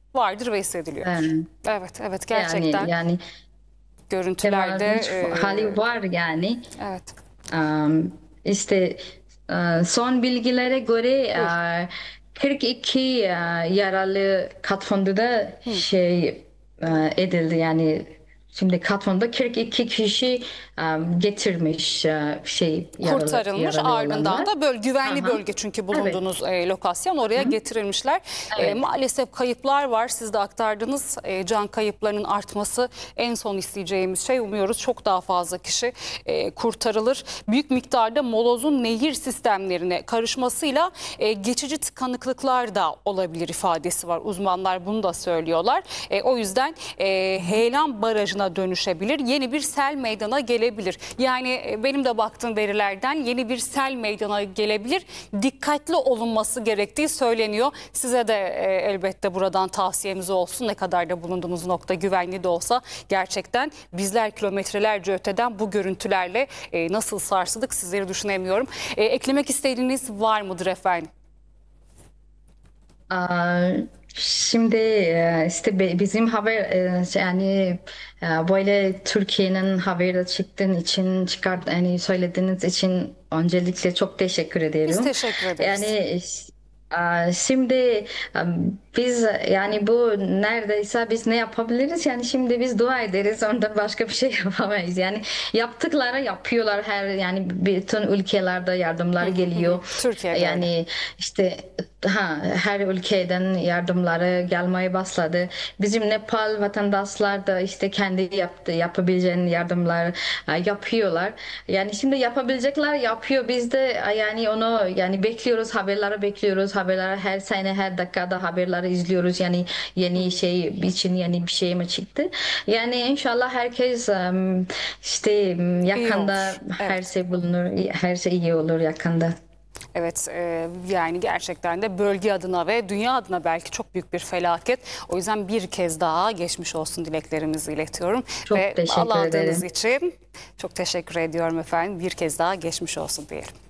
vardır ve hissediliyor. Evet, evet, gerçekten Yani görüntülerde hali var yani. evet. Am, işte son bilgilere göre Buyur. 42 yaralı Kathmandu'da Hı. edildi yani şimdi Kathmandu'da 42 kişi getirmiş Kurtarılmış, yaralı ardından olanlar. da güvenli Aha, bölge, çünkü evet. bulunduğunuz lokasyon, oraya Hı, getirilmişler. evet. Maalesef kayıplar var, siz de aktardınız. Can kayıplarının artması en son isteyeceğimiz şey. Umuyoruz çok daha fazla kişi kurtarılır. Büyük miktarda molozun nehir sistemlerine karışmasıyla geçici tıkanıklıklar da olabilir ifadesi var. Uzmanlar bunu da söylüyorlar. O yüzden Heyelan Barajı'na dönüşebilir. Yeni bir sel meydana gelebilir. Yani benim de baktığım verilerden yeni bir sel meydana gelebilir. Dikkatli olunması gerektiği söyleniyor. Size de elbette buradan tavsiyemiz olsun. Ne kadar da bulunduğunuz nokta güvenli de olsa, gerçekten bizler kilometrelerce öteden bu görüntülerle nasıl sarsıldık sizleri düşünemiyorum. Eklemek istediğiniz var mıdır efendim? Aa, Şimdi işte bizim haber yani böyle Türkiye'nin haberi çıktığın için yani söylediğiniz için öncelikle çok teşekkür Biz ederim. teşekkür ederiz. Yani şimdi e, biz yani bu neredeyse biz ne yapabiliriz? Yani şimdi biz dua ederiz, ondan başka bir şey yapamayız. Yani yaptıkları yapıyorlar, yani bütün ülkelerde yardımlar geliyor. Türkiye'de öyle. Yani işte her ülkeden yardımları gelmeye başladı. Bizim Nepal vatandaşlar da işte kendi yapabileceğin yardımlar yapıyorlar. Yani şimdi yapabilecekler yapıyor. Biz de yani onu yani bekliyoruz, haberleri bekliyoruz. Haberleri her sene, her dakikada haberleri izliyoruz. Yani yeni şey için yeni bir şey mi çıktı? Yani inşallah herkes işte İyi yakında olur. her Evet. şey bulunur, her şey iyi olur yakında. Evet, yani gerçekten de bölge adına ve dünya adına belki çok büyük bir felaket. O yüzden bir kez daha geçmiş olsun dileklerimizi iletiyorum. Çok Ve teşekkür bağlandığınız ederim. için çok teşekkür ediyorum efendim. Bir kez daha geçmiş olsun diyelim.